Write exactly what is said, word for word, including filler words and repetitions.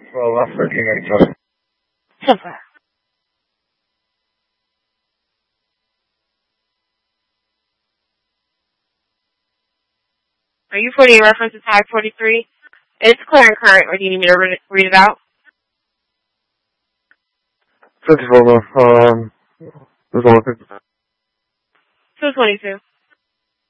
Well, last thirteen ninety-seven. So far. Are you putting reference to tag forty-three? It's clear and current, or do you need me to read it, read it out? fifty-four, um, there's only fifty. two twenty-two.